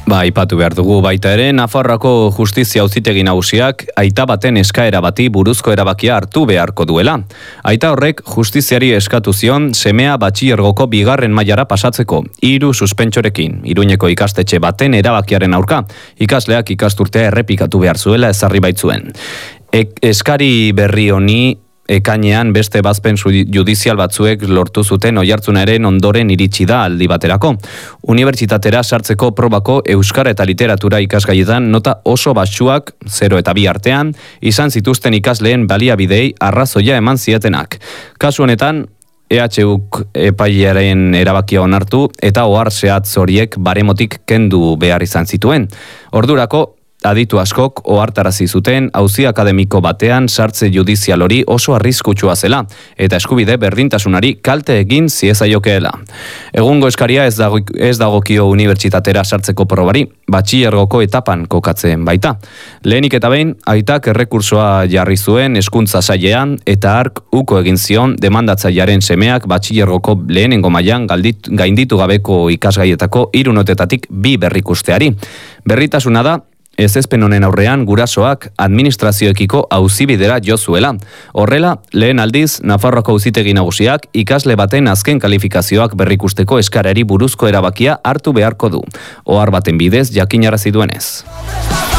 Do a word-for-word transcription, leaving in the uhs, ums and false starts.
Ba, aipatu behar dugu baita ere, Nafarroako Justizia Auzitegi Nagusiak aita baten eskaera bati buruzko erabakia hartu beharko duela. Aita horrek justiziari eskatu zion semea batxilergoko bigarren mailara pasatzeko, hiru suspentsorekin, Iruñeko ikastetxe baten erabakiaren aurka, ikasleak ikasturtea errepikatu behar zuela ezarri baitzuen. E- eskari berri honi ekainean beste bazpen judizial batzuek lortu zuten oihartzunaren ondoren iritsi da aldi baterako. Unibertsitatera sartzeko probako euskara eta literatura ikasgaietan nota oso baxuak, zero eta bi artean, izan zituzten ikasleen baliabidei arrazoia eman zietenak. Kasu honetan, E H Uk epailearen erabakia onartu eta ohar zehatz horiek baremotik kendu behar izan zituen. Ordurako, aditu askok ohartarazi zuten auzi akademiko batean sartze judizial hori oso arriskutsua zela eta eskubide berdintasunari kalte egin ziezaiokeela. Egungo eskaria ez dago ez dagokio unibertsitatera sartzeko probari, batxilergoko etapan kokatzen baita. Lehenik eta behin aitak errekursoa jarri zuen hezkuntza sailean eta hark uko egin zion demandatzailearen semeak batxilergoko lehenengo mailan gainditu gabeko ikasgaietako hiru notetatik bi berrikusteari. Berritasuna da ezezpen honen aurrean gurasoak administrazioekiko auzibidera jo zuela. Horrela, lehen aldiz, Nafarroako Auzitegi Nagusiak ikasle baten azken kalifikazioak berrikusteko eskarari buruzko erabakia hartu beharko du. Ohar baten bidez jakinarazi duenez.